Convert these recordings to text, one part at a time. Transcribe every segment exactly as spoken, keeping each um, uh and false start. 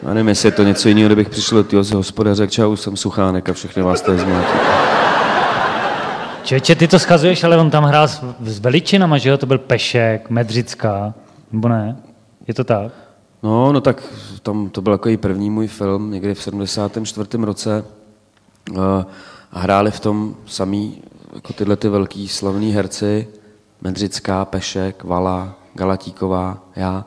Já nevím, jestli je to něco jiného, kdybych přišel do týho z hospoda, řekl, čau, jsem Suchánek a všechny vás tady zmlátí. Čeče, ty to schazuješ, ale on tam hrál s, s veličinama, že jo? To byl Pešek, Medřická, nebo ne? Je to tak? No, no tak tam to byl takový první můj film, někdy v sedmdesátém čtvrtém roce. A hráli v tom samý, jako tyhle ty velký slavný herci, Medřická, Pešek, Vala, Galatíková, já.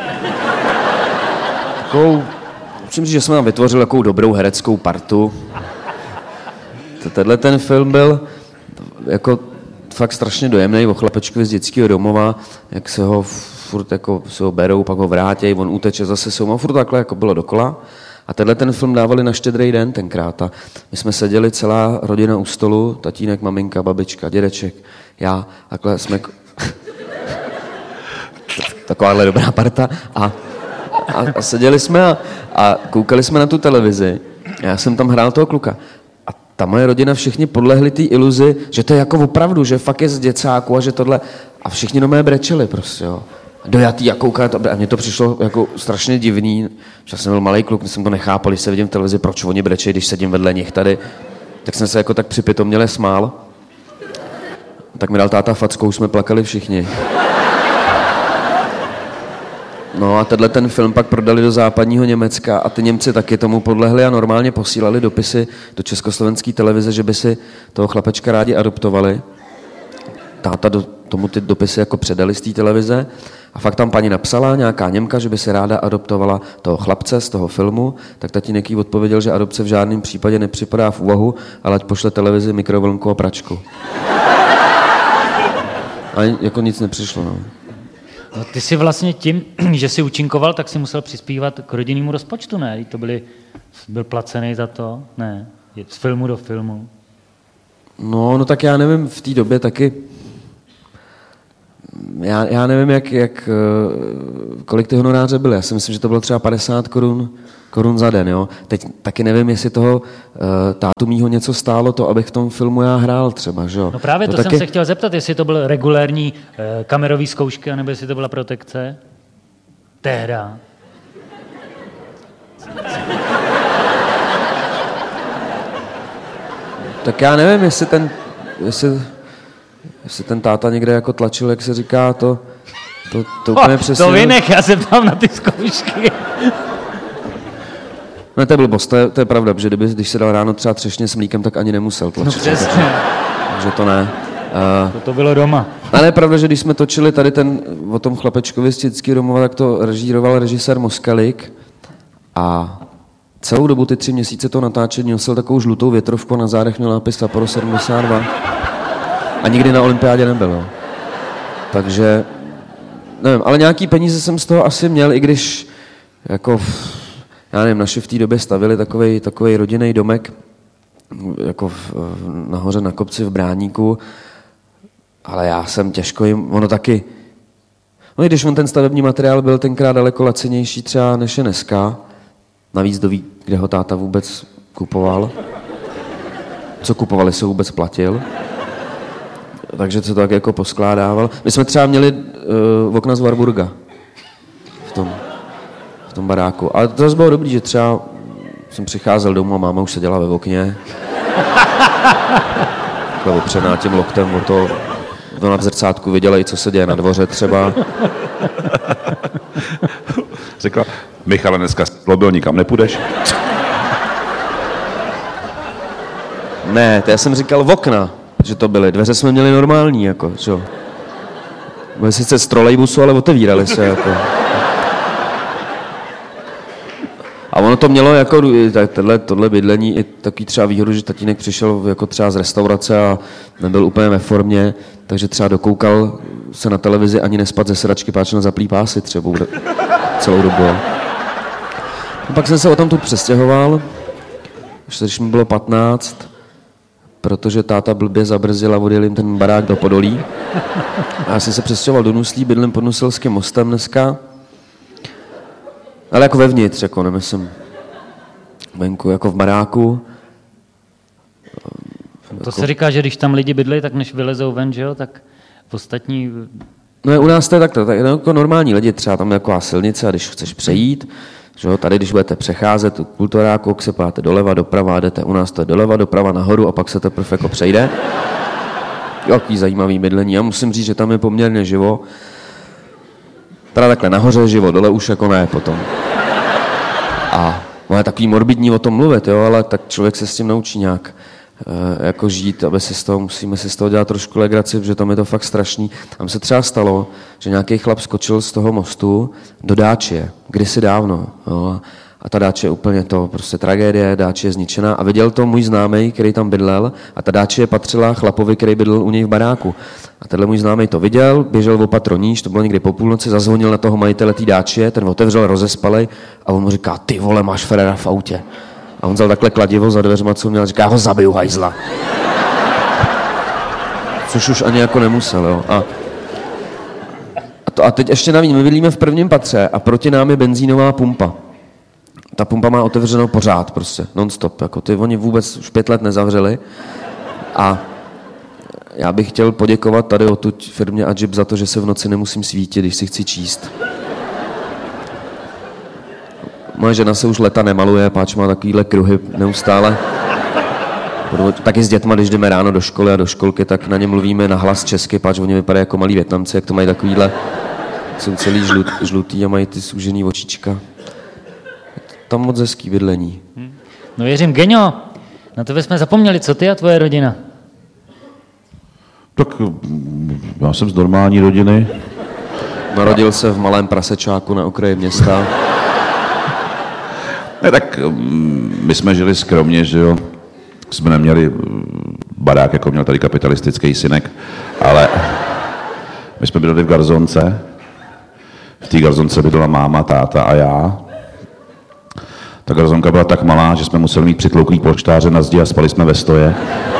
Takovou, musím říct, že jsme tam vytvořili takovou dobrou hereckou partu. Tenhle ten film byl jako fakt strašně dojemný o chlapečkovi z dětského domova, jak se ho furt jako se ho berou, pak ho vrátějí, on uteče, zase se ho furt takhle jako bylo dokola. A tenhle ten film dávali na Štědrý den tenkrát. A my jsme seděli celá rodina u stolu, tatínek, maminka, babička, dědeček, já, takhle jsme... Takováhle dobrá parta. A, a, a seděli jsme a, a koukali jsme na tu televizi. Já jsem tam hrál toho kluka. A ta moje rodina všichni podlehli té iluzi, že to je jako opravdu, že fakt je z děcáku a že tohle... A všichni na mě brečeli prostě, jo. Dojatý a kouká to, a mně to přišlo jako strašně divný, že jsem byl malej kluk, jsem to nechápal, když se vidím v televizi, proč oni brečejí, když sedím vedle nich tady, tak jsem se jako tak připitoměle smál. Tak mi dal táta fackou, jsme plakali všichni. No a tenhle ten film pak prodali do západního Německa a ty Němci taky tomu podlehli a normálně posílali dopisy do československé televize, že by si toho chlapečka rádi adoptovali. Táta do, tomu ty dopisy jako předali z té televize a fakt tam paní napsala, nějaká Němka, že by si ráda adoptovala toho chlapce z toho filmu, tak tatínek jí odpověděl, že adopce v žádném případě nepřipadá v úvahu, ale ať pošle televizi, mikrovlnku a pračku. A jako nic nepřišlo, no. No, ty si vlastně tím, že jsi účinkoval, tak si musel přispívat k rodinnému rozpočtu, ne? To byly, byl placený za to? Ne, z filmu do filmu. No, no tak já nevím, v té době taky, já, já nevím, jak, jak, kolik ty honoráře byly. Já si myslím, že to bylo třeba padesát korun, korun za den, jo. Teď taky nevím, jestli toho tátu mýho něco stálo to, abych v tom filmu já hrál třeba, že jo. No právě to, to taky... jsem se chtěl zeptat, jestli to byl regulérní eh, kamerový zkoušky, anebo jestli to byla protekce. Tehda. Tak já nevím, jestli ten, jestli, jestli ten táta někde jako tlačil, jak se říká, to, to, to úplně přesně... To vynech, já se ptám na ty zkoušky. No to je blbost, to je, to je pravda, že kdyby, když se dal ráno třeba třešně s mlíkem, tak ani nemusel tlačit. No přesně. Takže to ne. Uh, to, to bylo doma. Ale je pravda, že když jsme točili tady ten, o tom chlapečkovi z Dětského domova, tak to režíroval režisér Moskalik a celou dobu ty tři měsíce to natáčení nosil takovou žlutou větrovku, na zádech měl nápis Sapporo sedmdesát dva a nikdy na olympiádě nebyl. Jo. Takže, nevím, ale nějaký peníze jsem z toho asi měl, i když jako, já nevím, naši v té době stavili takovej, takovej rodinný domek jako v, nahoře na kopci v Bráníku, ale já jsem těžko jim, ono taky, no i když on ten stavební materiál byl tenkrát daleko lacinější třeba než je dneska, navíc kdo ví, kde ho táta vůbec kupoval, co kupovali, se vůbec platil, takže se to tak jako poskládával. My jsme třeba měli uh, okna z Warburga v tom, v tom baráku, ale to zase bylo dobrý, že třeba jsem přicházel domů a máma už seděla ve okně. Takhle opřená tím loktem o to. Ona v zrcátku viděla i, co se děje na dvoře třeba. Řekla, Michale, dneska zlobil, nikam nepůjdeš? Ne, to já jsem říkal v okna, že to byly. Dveře jsme měli normální, jako, čo? Byly sice z trolejbusu, ale otevírali se, jako. A ono to mělo jako tohle, tohle bydlení i takový třeba výhodu, že tatínek přišel jako třeba z restaurace a nebyl úplně ve formě, takže třeba dokoukal se na televizi ani nespat ze sedačky, páč na zaplý pásy třeba celou dobu. A pak jsem se o tam tu přestěhoval, když mi bylo patnáct, protože táta blbě zabrzdil a odjel jim ten barák do Podolí. A já jsem se přestěhoval do Nuslí, bydlím pod Nuselským mostem dneska. Ale jako vevnitř, jako nemyslím venku, jako v baráku. To jako... se říká, že když tam lidi bydlejí, tak než vylezou ven, že jo, tak v ostatní... No u nás to je takto, tak jako normální lidi, třeba tam je taková silnice a když chceš přejít, Že jo, tady, když budete přecházet tu kulturáku, se páte doleva, doprava, jdete u nás to je doleva, doprava, nahoru a pak se teprve jako přejde. Jaký zajímavý bydlení. Já musím říct, že tam je poměrně živo. Teda takhle nahoře je živo, dole už jako ne potom. A no je takový morbidní o tom mluvit, jo, ale tak člověk se s tím naučí nějak e, jako žít, aby si z toho, musíme si z toho dělat trošku legraci, protože tam je to fakt strašný. Tam se třeba stalo, že nějaký chlap skočil z toho mostu do Dáčie, kdysi dávno, jo, a ta dáče je úplně to, prostě tragédie, dáče je zničená a viděl to můj známej, který tam bydlel a ta dáče patřila chlapovi, který bydlel u něj v baráku. A tenhle můj známej to viděl, běžel o patro níž, to bylo někdy po půlnoci, zazvonil na toho majitele té dáče, ten otevřel, rozespalej a on mu říká, ty vole, máš Ferrera v autě. A on vzal takhle kladivo za dveřma, co měl, říká, ho zabiju, hajzla. Což už ani jako nemusel, jo. A, a, to, a teď ještě navíc, my bydlíme v prvním patře a proti nám je benzínová pumpa. Ta pumpa má otevřenou pořád prostě, non-stop, jako ty oni vůbec už pět let nezavřeli a já bych chtěl poděkovat tady odtud firmě Adžib za to, že se v noci nemusím svítit, když si chci číst. Moje žena se už leta nemaluje, páč má takovýhle kruhy neustále. Taky s dětma, když jdeme ráno do školy a do školky, tak na ně mluvíme na hlas česky, páč oni vypadají jako malí Vietnamci, jak to mají takovýhle, jsou celý žlut, žlutý a mají ty zúžený očička. Tam moc hezký bydlení. No věřím, Geňo, na tebe jsme zapomněli, co ty a tvoje rodina? Tak já jsem z normální rodiny. Narodil se v malém prasečáku na okraji města. Ne, tak my jsme žili skromně, že jo. Jsme neměli barák, jako měl tady kapitalistický synek, ale my jsme bydleli v garzonce. V té garzonce bydlela máma, táta a já. Ta garzonka byla tak malá, že jsme museli mít přitlouklý polštáře na zdi a spali jsme ve stoje.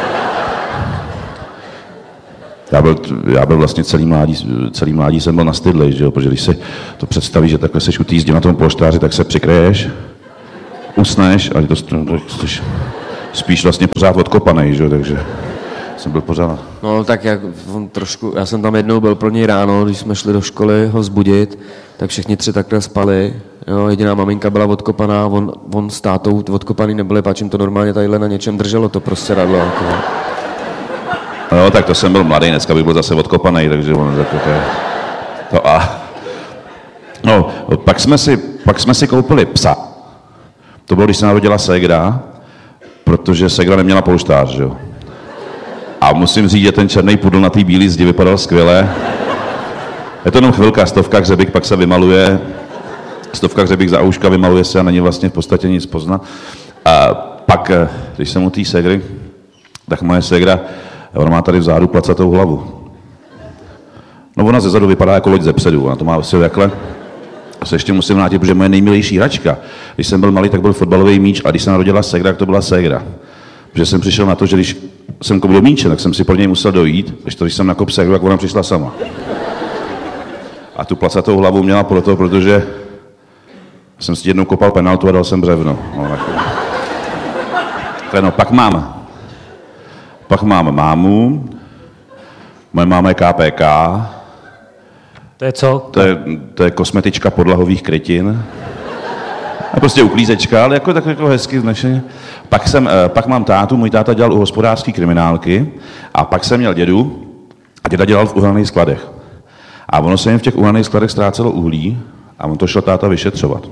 Já byl, já byl vlastně celý mládí, celý mládí jsem byl nastydlej, že jo, protože když si to představíš, že takhle seš u té zdi na tom polštáři, tak se přikreješ, usneš a to, to, to spíš vlastně pořád odkopanej, že jo, takže jsem byl pořád. No tak jak on trošku, já jsem tam jednou byl pro něj ráno, když jsme šli do školy ho vzbudit, tak všichni tři takhle spali, jo, jediná maminka byla odkopaná, on, on s tátou odkopaný nebyli, páč jim to normálně tadyhle na něčem drželo, to prostě radlo. Jako. No tak to jsem byl mladý, dneska bych byl zase odkopanej, takže on tak to je to a... No, pak jsme si, pak jsme si koupili psa. To bylo, když se narodila ségra, protože ségra neměla polštář, že jo. A musím říct, že ten černý pudl na té bílé zdi vypadal skvěle. Je to jenom chvilka, stovka hřebík, pak se vymaluje. Stovka hřebík za ouška, vymaluje se a není vlastně v podstatě nic poznat. A pak, když jsem u té ségry, tak moje ségra, ona má tady vzadu placatou hlavu. No ona zezadu vypadá jako loď zepředu, ona to má asi takhle. A se ještě musím vrátit, protože moje nejmilejší hračka, když jsem byl malý, tak byl fotbalový míč a když se narodila ségra, tak to byla ségra. Protože jsem přišel na to, že když jsem kopl do míče, tak jsem si pro něj musel dojít, když to, když jsem nakop ségru, tak ona přišla sama. A tu placatou hlavu měla proto, protože jsem si jednou kopal penaltu a dal jsem břevno. No, tak... no, pak mám, pak mám mámu, moje máma je K P K. To je co? To je, to je kosmetička podlahových krytin. A prostě uklízečka, ale jako tak jako hezky vznešeně. Pak, jsem, pak mám tátu, můj táta dělal u hospodářské kriminálky a pak jsem měl dědu a děda dělal v uhelných skladech. A ono se jim v těch uhelných skladech ztrácelo uhlí a on to šel táta vyšetřovat.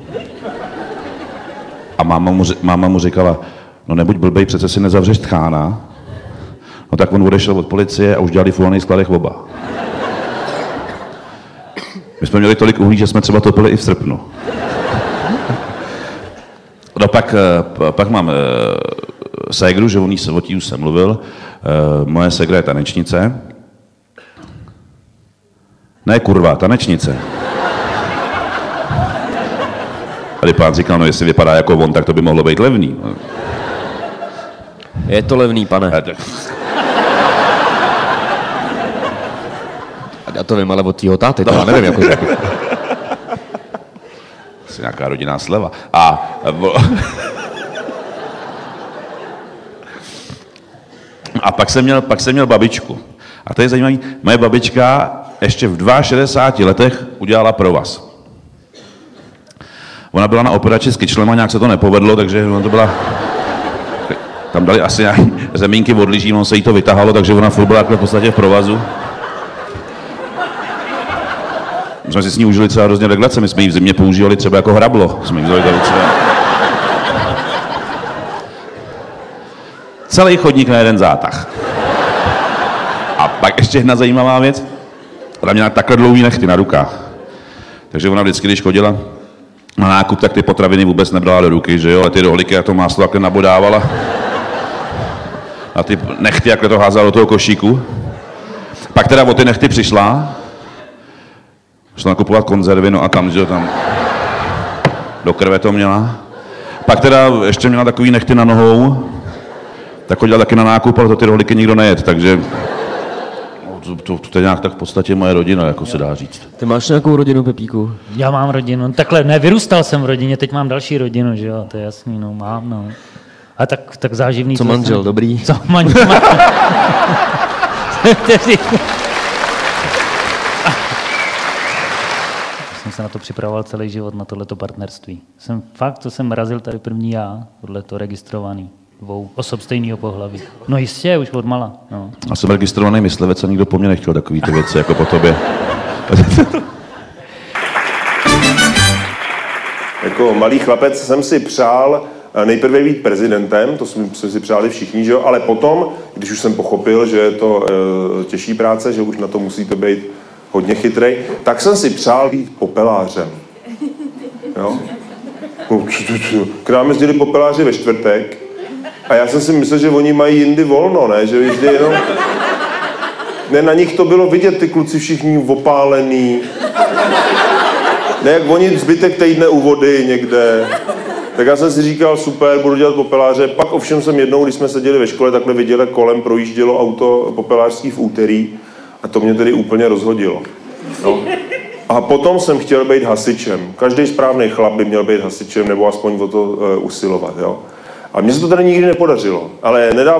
A máma mu, máma mu říkala, no nebuď blbej, přece si nezavřeš tchána. No tak on odešel od policie a už dělali v uhelných skladech oba. My jsme měli tolik uhlí, že jsme třeba topili i v srpnu. No pak, pak mám uh, ségru, že o ní se o tí už jsem mluvil. Uh, moje ségra je tanečnice. Ne kurva, tanečnice. Tady pán říkal, no jestli vypadá jako on, tak to by mohlo být levný. Je to levný, pane. Já to vím, ale od týho táty, to já nevím, jako řekl. Asi nějaká rodinná sleva. A... A pak jsem, měl, pak jsem měl babičku. A to je zajímavé, moje babička ještě v šedesáti dvou letech udělala provaz. Ona byla na operaci s kyčlem a nějak se to nepovedlo, takže ona to byla... Tam dali asi nějaký zemínky od lyží, on se jí to vytahalo, takže ona furt byla v podstatě v provazu. My jsme si s ní užili třeba hrozně legrace, my jsme ji v zimě používali třeba jako hrablo. Jsme jí vzali tady třeba... Celý chodník na jeden zátah. A pak ještě jedna zajímavá věc. Ona měla takhle dlouhý nechty na rukách. Takže ona vždycky, když chodila na nákup, tak ty potraviny vůbec nebrala do ruky, že jo? Ale ty rohlíky a to máslo takhle nabodávala. A ty nechty, jak to házela do toho košíku. Pak teda o ty nechty přišla. Šla nakupovat konzervy, no a tam, že jo, tam do krve to měla. Pak teda ještě měla takový nechty na nohou. Tak chodila taky na nákup, ale to ty rohlíky nikdo nejet, takže... To, to, to je nějak tak v podstatě moje rodina, jako se dá říct. Ty máš nějakou rodinu, Pepíku? Já mám rodinu. Takhle, ne, vyrůstal jsem v rodině, teď mám další rodinu, že jo, to je jasný, no, mám, no. A tak, tak záživný... Co manžel, jsem... dobrý? Co manžel? Jsem se na to připravoval celý život, na tohleto partnerství. Jsem fakt, to jsem razil tady první já, tohleto registrovaný. Dvou osob stejného pohlaví. No jistě, už od mala. No. Já jsem registrovaný myslivec a nikdo po mně nechtěl takový ty věci, jako po tobě. Jako malý chlapec jsem si přál nejprve být prezidentem, to jsme si přáli všichni, že jo? Ale potom, když už jsem pochopil, že je to e, těžší práce, že už na to musíte být hodně chytrej, tak jsem si přál být popelářem. Jo? K nám jezdili popeláři ve čtvrtek, a já jsem si myslel, že oni mají jindy volno, ne? Že vždy jenom... Ne, na nich to bylo vidět, ty kluci všichni opálený. Ne, jak oni zbytek týdne u vody někde. Tak já jsem si říkal, super, budu dělat popeláře. Pak ovšem jsem jednou, když jsme seděli ve škole, takhle viděl, jak kolem projíždělo auto popelářský v úterý. A to mě tedy úplně rozhodilo. No. A potom jsem chtěl být hasičem. Každý správný chlap by měl být hasičem, nebo aspoň o to uh, usilovat, jo. A mně se to tady nikdy nepodařilo, ale nedávno